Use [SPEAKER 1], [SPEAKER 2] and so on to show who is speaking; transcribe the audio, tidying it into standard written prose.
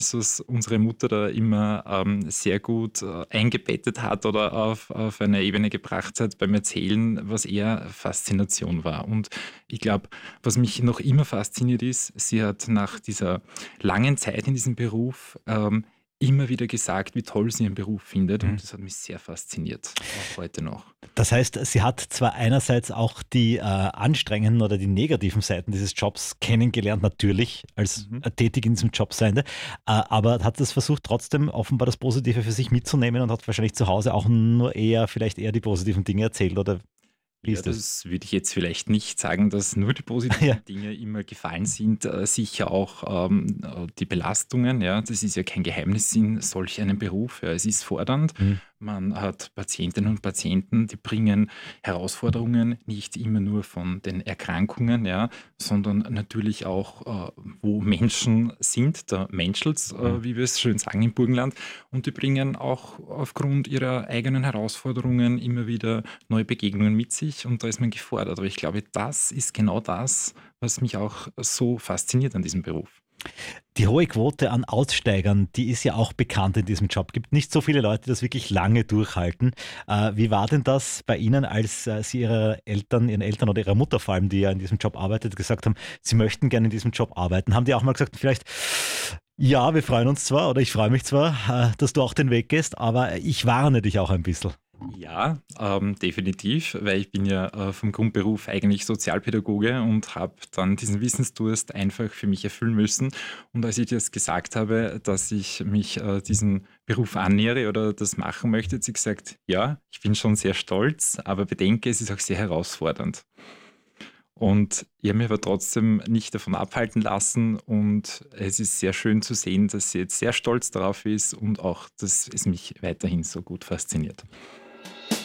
[SPEAKER 1] was unsere Mutter da immer sehr gut eingebettet hat oder auf eine Ebene gebracht hat beim Erzählen, was eher Faszination war. Und ich glaube, was mich noch immer fasziniert ist, sie hat nach dieser langen Zeit in diesem Beruf immer wieder gesagt, wie toll sie ihren Beruf findet. Und
[SPEAKER 2] Mhm.
[SPEAKER 1] das hat mich sehr fasziniert, auch heute noch.
[SPEAKER 2] Das heißt, sie hat zwar einerseits auch die anstrengenden oder die negativen Seiten dieses Jobs kennengelernt, natürlich als
[SPEAKER 1] Mhm.
[SPEAKER 2] tätig in diesem Job seiende, aber hat es versucht, trotzdem offenbar das Positive für sich mitzunehmen und hat wahrscheinlich zu Hause auch nur vielleicht eher die positiven Dinge erzählt, oder wie
[SPEAKER 1] Ja,
[SPEAKER 2] ist das?
[SPEAKER 1] das würde ich jetzt vielleicht nicht sagen, dass nur die
[SPEAKER 2] Ja.
[SPEAKER 1] positiven Dinge immer gefallen sind. Sicher auch die Belastungen. Ja, das ist ja kein Geheimnis in solch einem Beruf. Ja, es ist fordernd.
[SPEAKER 2] Mhm.
[SPEAKER 1] Man hat Patientinnen und Patienten, die bringen Herausforderungen nicht immer nur von den Erkrankungen, ja, sondern natürlich auch, wo Menschen sind, der Menschels,
[SPEAKER 2] Mhm.
[SPEAKER 1] wie wir es schön sagen im Burgenland. Und die bringen auch aufgrund ihrer eigenen Herausforderungen immer wieder neue Begegnungen mit sich und da ist man gefordert. Aber ich glaube, das ist genau das, was mich auch so fasziniert an diesem Beruf.
[SPEAKER 2] Die hohe Quote an Aussteigern, die ist ja auch bekannt in diesem Job. Gibt nicht so viele Leute, die das wirklich lange durchhalten. Wie war denn das bei Ihnen, als Sie Ihren Eltern oder Ihrer Mutter vor allem, die ja in diesem Job arbeitet, gesagt haben, Sie möchten gerne in diesem Job arbeiten? Haben die auch mal gesagt, vielleicht, ja, wir freuen uns zwar oder ich freue mich zwar, dass du auch den Weg gehst, aber ich warne dich auch ein bisschen.
[SPEAKER 1] Ja, definitiv, weil ich bin ja vom Grundberuf eigentlich Sozialpädagoge und habe dann diesen Wissensdurst einfach für mich erfüllen müssen. Und als ich das gesagt habe, dass ich mich diesem Beruf annähere oder das machen möchte, hat sie gesagt, ja, ich bin schon sehr stolz, aber bedenke, es ist auch sehr herausfordernd. Und ich habe mich aber trotzdem nicht davon abhalten lassen und es ist sehr schön zu sehen, dass sie jetzt sehr stolz darauf ist und auch, dass es mich weiterhin so gut fasziniert.